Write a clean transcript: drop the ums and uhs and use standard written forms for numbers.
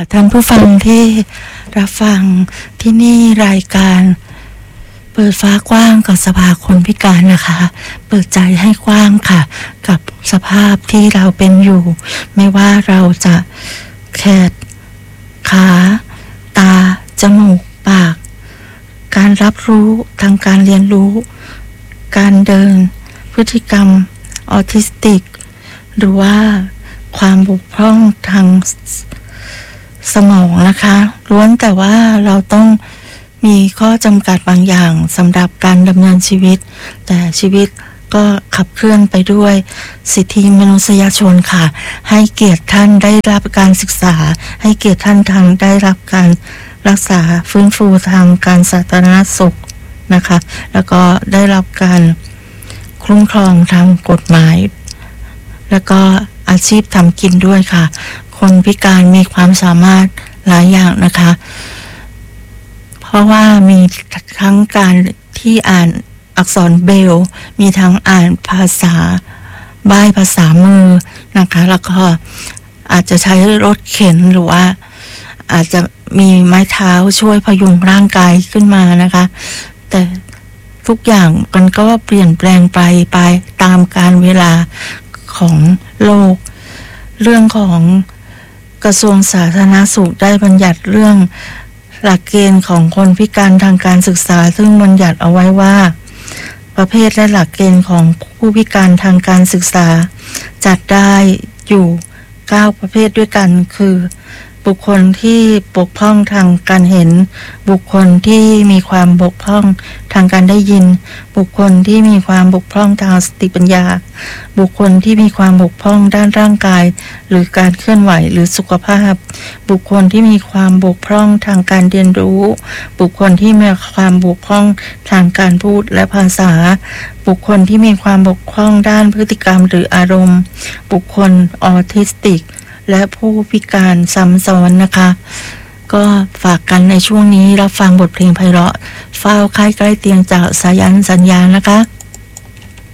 ท่านผู้ฟังที่รับฟังที่นี่รายการเปิดฟ้ากว้างกับสภาคนพิการนะคะเปิดใจให้กว้างค่ะกับสภาพที่เราเป็นอยู่ไม่ว่าเราจะแขนขาตาจมูกปากการรับรู้ทางการเรียนรู้การเดินพฤติกรรมออทิสติกหรือว่าความบกพร่องทางสมองนะคะล้วนแต่ว่าเราต้องมีข้อจำกัดบางอย่างสำหรับการดำเนินชีวิตแต่ชีวิตก็ขับเคลื่อนไปด้วยสิทธิมนุษยชนค่ะให้เกียรติท่านได้รับการศึกษาให้เกียรติท่านทางได้รับการรักษาฟื้นฟูทางการสาธารณสุขนะคะแล้วก็ได้รับการคุ้มครองทางกฎหมายแล้วก็อาชีพทำกินด้วยค่ะคนพิการมีความสามารถหลายอย่างนะคะเพราะว่ามีทั้งการที่อ่านอักษรเบรลล์มีทั้งอ่านภาษาบ้ายภาษามือนะคะแล้วก็อาจจะใช้รถเข็นหรือว่าอาจจะมีไม้เท้าช่วยพยุงร่างกายขึ้นมานะคะแต่ทุกอย่างมันก็เปลี่ยนแปลงไปตามกาลเวลาของโลกเรื่องของกระทรวงสาธารณสุขได้บัญญัติเรื่องหลักเกณฑ์ของคนพิการทางการศึกษาซึ่งบัญญัติเอาไว้ว่าประเภทและหลักเกณฑ์ของผู้พิการทางการศึกษาจัดได้อยู่9ประเภทด้วยกันคือบุคคลที่บกพร่องทางการเห็นบุคคลที่มีความบกพร่องทางการได้ยินบุคคลที่มีความบกพร่องทางสติปัญญาบุคคลที่มีความบกพร่องด้านร่างกายหรือการเคลื่อนไหวหรือสุขภาพบุคคลที่มีความบกพร่องทางการเรียนรู้บุคคลที่มีความบกพร่องทางการพูดและภาษาบุคคลที่มีความบกพร่องด้านพฤติกรรมหรืออารมณ์บุคคลออทิสติกและผู้พิการซ้ำซ้อนนะคะก็ฝากกันในช่วงนี้รับฟังบทเพลงไพเราะเฝ้าค่ายใกล้เตียงจากสายันสัญญานะคะ